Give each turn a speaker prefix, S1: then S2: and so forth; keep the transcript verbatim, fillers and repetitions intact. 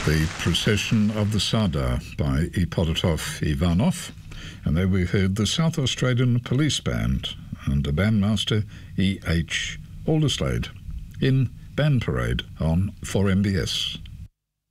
S1: The Procession of the Sada by Ippolitov Ivanov, and there we heard the South Australian Police Band and the bandmaster E H Alderslade in Band Parade on four M B S.